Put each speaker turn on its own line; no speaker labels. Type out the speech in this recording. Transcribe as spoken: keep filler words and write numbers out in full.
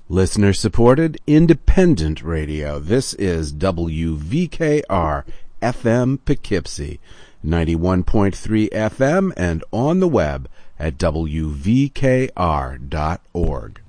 Listener-supported, independent radio. This is W V K R F M Poughkeepsie, ninety-one point three F M, and on the web at W V K R dot org.